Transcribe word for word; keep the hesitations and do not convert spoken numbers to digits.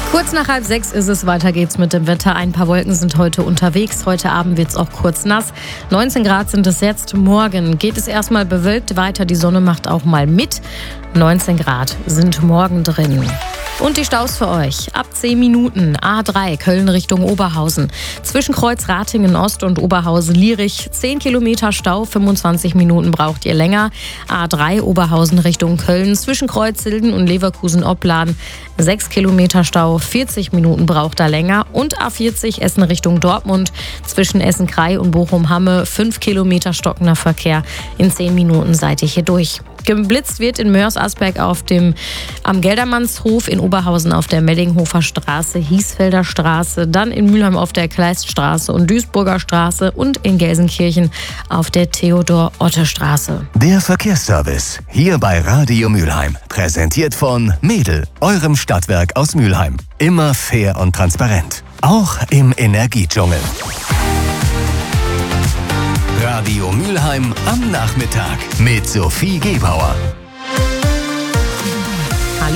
Kurz nach halb sechs ist es, weiter geht's mit dem Wetter. Ein paar Wolken sind heute unterwegs. Heute Abend wird's auch kurz nass. neunzehn Grad sind es jetzt. Morgen geht es erstmal bewölkt weiter. Die Sonne macht auch mal mit. neunzehn Grad sind morgen drin. Und die Staus für euch. Ab zehn Minuten A drei Köln Richtung Oberhausen. Zwischen Kreuz Ratingen Ost und Oberhausen-Lierich zehn Kilometer Stau, fünfundzwanzig Minuten braucht ihr länger. A drei Oberhausen Richtung Köln. Zwischen Kreuzhilden und Leverkusen-Opladen sechs Kilometer Stau, vierzig Minuten braucht er länger. Und A vierzig Essen Richtung Dortmund. Zwischen Essen-Krei und Bochum-Hamme fünf Kilometer stockender Verkehr. In zehn Minuten seid ihr hier durch. Geblitzt wird in Mörs-Asberg auf dem am Geldermannshof, in Oberhausen auf der Mellinghofer Straße, Hiesfelder Straße, dann in Mülheim auf der Kleiststraße und Duisburger Straße und in Gelsenkirchen auf der Theodor-Otte-Straße. Der Verkehrsservice hier bei Radio Mülheim, präsentiert von Mädel, eurem Stadtwerk aus Mülheim. Immer fair und transparent, auch im Energiedschungel. Radio Mülheim am Nachmittag mit Sophie Gebauer.